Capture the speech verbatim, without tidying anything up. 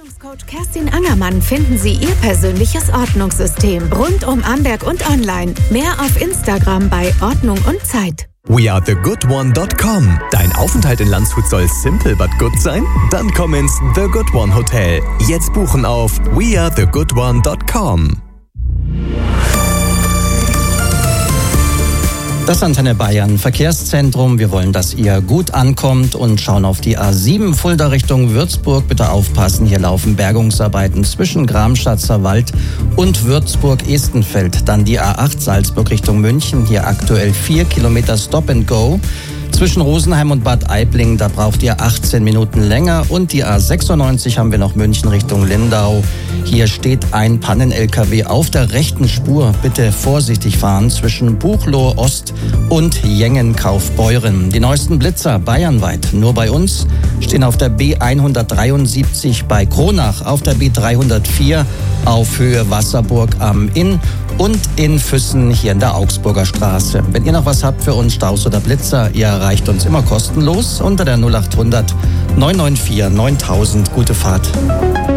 Ordnungscoach Kerstin Angermann finden Sie Ihr persönliches Ordnungssystem rund um Amberg und online. Mehr auf Instagram bei Ordnung und Zeit. we are the good one dot com. Dein Aufenthalt in Landshut soll simple but good sein? Dann komm ins The Good One Hotel. Jetzt buchen auf we are the good one dot com. Das Antenne Bayern Verkehrszentrum. Wir wollen, dass ihr gut ankommt und schauen auf die A sieben Fulda Richtung Würzburg. Bitte aufpassen, hier laufen Bergungsarbeiten zwischen Gramstadter Wald und Würzburg-Estenfeld. Dann die A acht Salzburg Richtung München. Hier aktuell vier Kilometer Stop and Go. Zwischen Rosenheim und Bad Aibling, da braucht ihr achtzehn Minuten länger. Und die A sechsundneunzig haben wir noch München Richtung Lindau. Hier steht ein Pannen-L K W auf der rechten Spur. Bitte vorsichtig fahren zwischen Buchloe Ost und Jengen-Kaufbeuren. Die neuesten Blitzer bayernweit. Nur bei uns stehen auf der B hundertdreiundsiebzig bei Kronach, auf der B dreihundertvier auf Höhe Wasserburg am Inn und in Füssen hier in der Augsburger Straße. Wenn ihr noch was habt für uns, Staus oder Blitzer, ihr erreicht uns immer kostenlos unter der null acht hundert neun neun vier neuntausend. Gute Fahrt.